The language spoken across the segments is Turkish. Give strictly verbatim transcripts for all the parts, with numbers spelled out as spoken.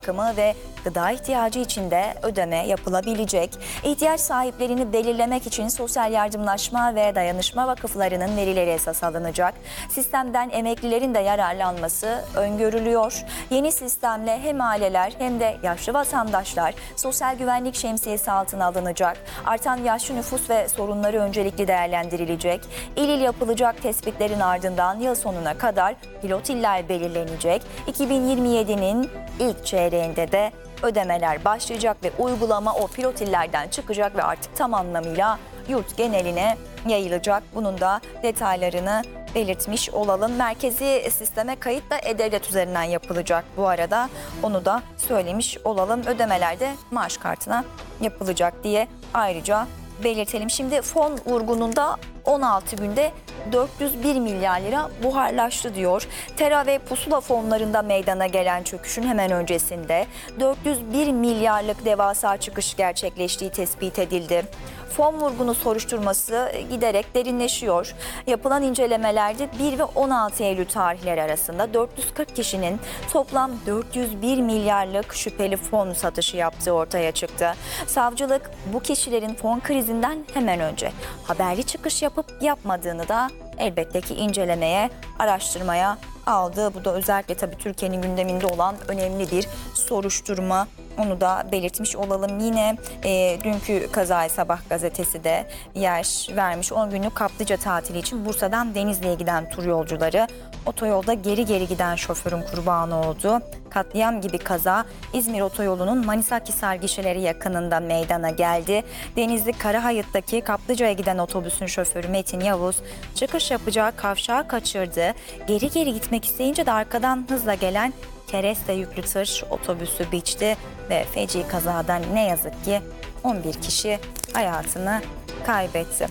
bakımı ve gıda ihtiyacı için de ödeme yapılabilecek. İhtiyaç sahiplerini belirlemek için Sosyal Yardımlaşma ve Dayanışma Vakıflarının verileri esas alınacak. Sistemden emeklilerin de yararlanması öngörülüyor. Yeni sistemle hem aileler hem de yaşlı vatandaşlar sosyal güvenlik şemsiyesi altına alınacak. Artan yaşlı nüfus ve sorunları öncelikli değerlendirilecek. İl il yapılacak tespitlerin ardından yıl sonuna kadar pilot iller belirlenecek. iki bin yirmi yedi'nin ilk çeyreğinde de ödemeler başlayacak ve uygulama o pilot illerden çıkacak ve artık tam anlamıyla yurt geneline yayılacak. Bunun da detaylarını belirtmiş olalım. Merkezi sisteme kayıt da E-Devlet üzerinden yapılacak bu arada. Onu da söylemiş olalım. Ödemeler de maaş kartına yapılacak diye ayrıca belirtelim. Şimdi fon vurgununda on altı günde dört yüz bir milyar lira buharlaştı diyor. Tera ve pusula fonlarında meydana gelen çöküşün hemen öncesinde dört yüz bir milyarlık devasa çıkış gerçekleştiği tespit edildi. Fon vurgunu soruşturması giderek derinleşiyor. Yapılan incelemelerde bir ve on altı Eylül tarihleri arasında dört yüz kırk kişinin toplam dört yüz bir milyarlık şüpheli fon satışı yaptığı ortaya çıktı. Savcılık bu kişilerin fon krizinden hemen önce haberli çıkış yapıp yapmadığını da elbette ki incelemeye, araştırmaya aldı. Bu da özellikle tabii Türkiye'nin gündeminde olan önemli bir soruşturma. Onu da belirtmiş olalım. Yine e, dünkü Kazaya Sabah gazetesi de yer vermiş. on günlük kaplıca tatili için Bursa'dan Denizli'ye giden tur yolcuları otoyolda geri geri giden şoförün kurbanı oldu. Katliam gibi kaza İzmir otoyolunun Manisa-Akhisar gişeleri yakınında meydana geldi. Denizli Karahayıt'taki Kaplıca'ya giden otobüsün şoförü Metin Yavuz çıkış yapacağı kavşağı kaçırdı. Geri geri gitmek isteyince de arkadan hızla gelen kereste yüklü tır otobüsü biçti ve feci kazadan ne yazık ki on bir kişi hayatını kaybetti.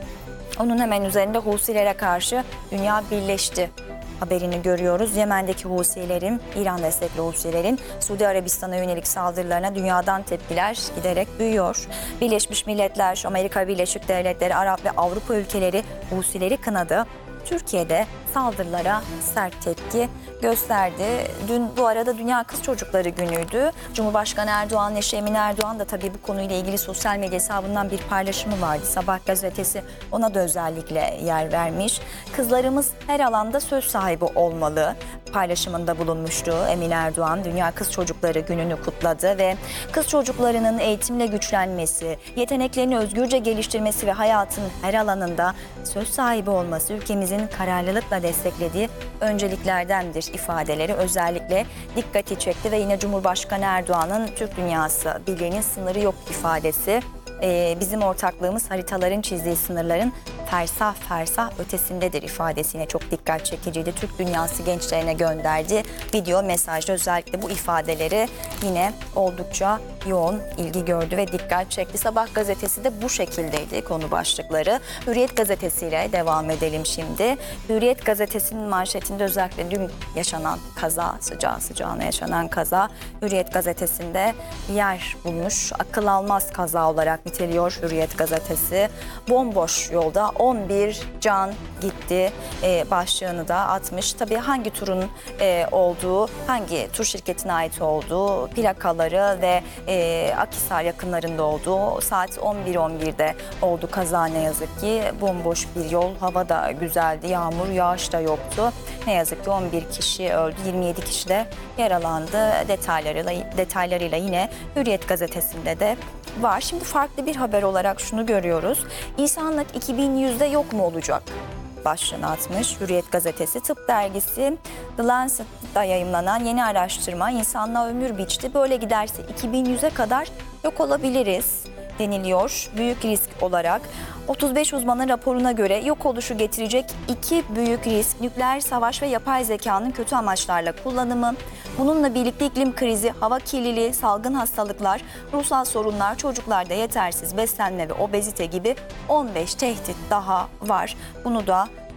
Onun hemen üzerinde Husilere karşı dünya birleşti haberini görüyoruz. Yemen'deki Husilerin, İran destekli Husilerin Suudi Arabistan'a yönelik saldırılarına dünyadan tepkiler giderek büyüyor. Birleşmiş Milletler, Amerika Birleşik Devletleri, Arap ve Avrupa ülkeleri Husileri kınadı. Türkiye'de saldırılara sert tepki gösterdi. Dün bu arada Dünya Kız Çocukları Günü'ydü. Cumhurbaşkanı Erdoğan, eşi Emine Erdoğan da tabii bu konuyla ilgili sosyal medya hesabından bir paylaşımı vardı. Sabah gazetesi ona da özellikle yer vermiş. Kızlarımız her alanda söz sahibi olmalı paylaşımında bulunmuştu Emine Erdoğan. Dünya Kız Çocukları Günü'nü kutladı ve kız çocuklarının eğitimle güçlenmesi, yeteneklerini özgürce geliştirmesi ve hayatın her alanında söz sahibi olması ülkemizin kararlılıkla desteklediği önceliklerdendir ifadeleri özellikle dikkati çekti ve yine Cumhurbaşkanı Erdoğan'ın Türk Dünyası Birliği'nin sınırı yok ifadesi. Ee, bizim ortaklığımız haritaların çizdiği sınırların fersah fersah ötesindedir ifadesine çok dikkat çekiciydi. Türk dünyası gençlerine gönderdi video mesajda özellikle bu ifadeleri yine oldukça yoğun ilgi gördü ve dikkat çekti. Sabah gazetesi de bu şekildeydi konu başlıkları. Hürriyet gazetesiyle devam edelim şimdi. Hürriyet gazetesinin manşetinde özellikle dün yaşanan kaza, sıcağı sıcağına yaşanan kaza Hürriyet gazetesinde yer bulmuş. Akıl almaz kaza olarak niteliyor Hürriyet gazetesi. Bomboş yolda on bir can gitti e, başlığını da atmış. Tabii hangi turun e, olduğu, hangi tur şirketine ait olduğu, plakaları ve e, Akhisar yakınlarında olduğu saat on bir on birde oldu kaza ne yazık ki. Bomboş bir yol, hava da güzeldi, yağmur, yağış da yoktu. Ne yazık ki on bir kişi öldü, yirmi yedi kişi de yaralandı. Detaylarıyla, detaylarıyla yine Hürriyet gazetesinde de var. Şimdi farklı bir haber olarak şunu görüyoruz. İnsanlık iki bin yüzde yok mu olacak? Başlığını atmış Hürriyet gazetesi. Tıp dergisi The Lancet'da yayımlanan yeni araştırma insanlığa ömür biçti. Böyle giderse iki bin yüze kadar yok olabiliriz deniliyor. Büyük risk olarak otuz beş uzmanın raporuna göre yok oluşu getirecek iki büyük risk: nükleer savaş ve yapay zekanın kötü amaçlarla kullanımı. Bununla birlikte iklim krizi, hava kirliliği, salgın hastalıklar, ruhsal sorunlar, çocuklarda yetersiz beslenme ve obezite gibi on beş tehdit daha var. Bunu da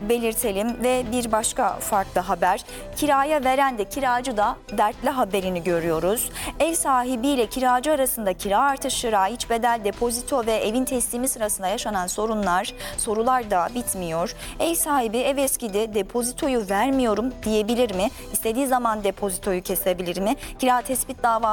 belirtelim ve bir başka farklı haber. Kiraya veren de kiracı da dertli haberini görüyoruz. Ev sahibiyle kiracı arasında kira artışı, raiç bedel, depozito ve evin teslimi sırasında yaşanan sorunlar, sorular da bitmiyor. Ev sahibi ev eskidi, depozitoyu vermiyorum diyebilir mi? İstediği zaman depozitoyu kesebilir mi? Kira tespit davası